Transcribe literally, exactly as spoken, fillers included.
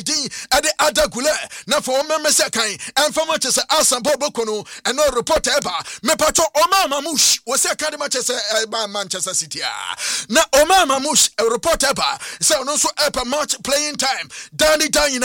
din ade adagule na for memese kan enfama chese asambo bokono eno reporter eba mepacho oma mamush wo se kan ma chese eba Manchester City na oma mamush reporter eba se ono so eba match playing time Danny Dan